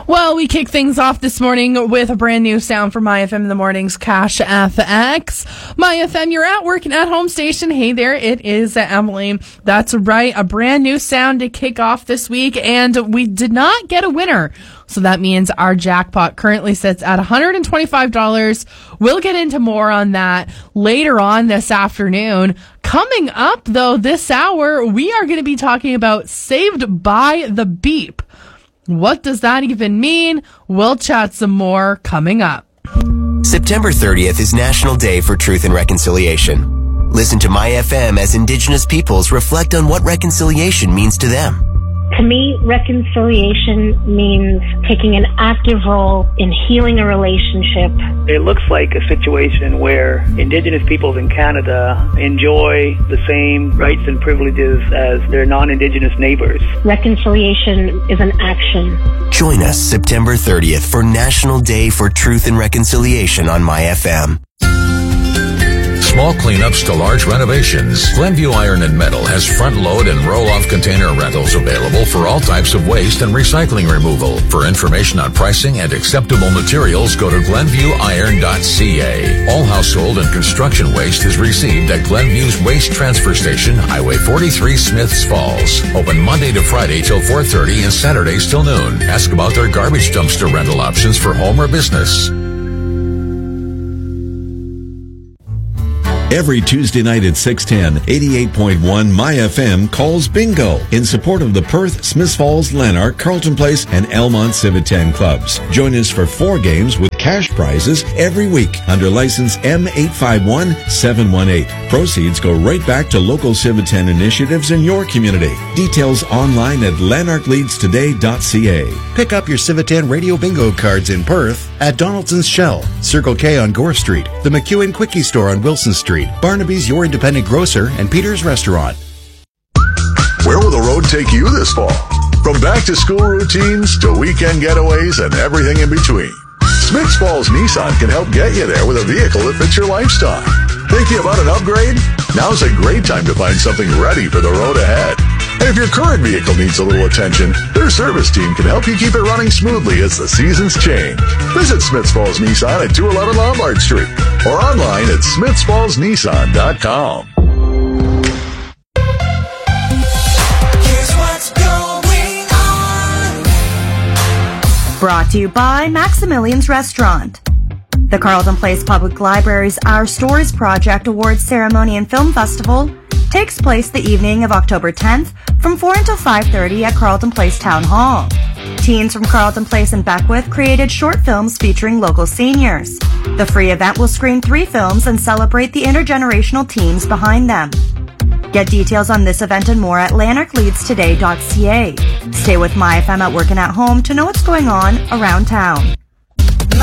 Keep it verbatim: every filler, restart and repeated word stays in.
Well, we kick things off this morning with a brand new sound from My F M in the Mornings, Cash F X. My F M, you're at work and at home station. Hey there, it is Emily. That's right, a brand new sound to kick off this week, and we did not get a winner. So that means our jackpot currently sits at one hundred twenty-five dollars. We'll get into more on that later on this afternoon. Coming up, though, this hour, we are going to be talking about Saved by the Beep. What does that even mean? We'll chat some more coming up. September thirtieth is National Day for Truth and Reconciliation. Listen to My F M as Indigenous peoples reflect on what reconciliation means to them. To me, reconciliation means taking an active role in healing a relationship. It looks like a situation where Indigenous peoples in Canada enjoy the same rights and privileges as their non-Indigenous neighbors. Reconciliation is an action. Join us September thirtieth for National Day for Truth and Reconciliation on My F M. Small cleanups to large renovations. Glenview Iron and Metal has front-load and roll-off container rentals available for all types of waste and recycling removal. For information on pricing and acceptable materials, go to glenview iron dot c a. All household and construction waste is received at Glenview's Waste Transfer Station, Highway forty-three, Smiths Falls. Open Monday to Friday till four thirty and Saturdays till noon. Ask about their garbage dumpster rental options for home or business. Every Tuesday night at six ten, eighty-eight point one My F M calls bingo in support of the Perth, Smiths Falls, Lanark, Carlton Place, and Elmont Civitan clubs. Join us for four games with cash prizes every week under license M eight five one seven one eight. Proceeds go right back to local Civitan initiatives in your community. Details online at lanark leads today dot c a. Pick up your Civitan Radio Bingo cards in Perth at Donaldson's Shell, Circle K on Gore Street, the McEwen Quickie Store on Wilson Street, Barnaby's Your Independent Grocer, and Peter's Restaurant. Where will the road take you this fall? From back-to-school routines to weekend getaways and everything in between, Smiths Falls Nissan can help get you there with a vehicle that fits your lifestyle. Thinking about an upgrade? Now's a great time to find something ready for the road ahead. And if your current vehicle needs a little attention, their service team can help you keep it running smoothly as the seasons change. Visit Smiths Falls Nissan at two eleven Lombard Street or online at smiths falls nissan dot com. Here's what's going on. Brought to you by Maximilian's Restaurant. The Carlton Place Public Library's Our Stories Project Awards Ceremony and Film Festival takes place the evening of October tenth from four until five thirty at Carlton Place Town Hall. Teens from Carlton Place and Beckwith created short films featuring local seniors. The free event will screen three films and celebrate the intergenerational teams behind them. Get details on this event and more at lanark leads today dot c a. Stay with My F M at work and at home to know what's going on around town.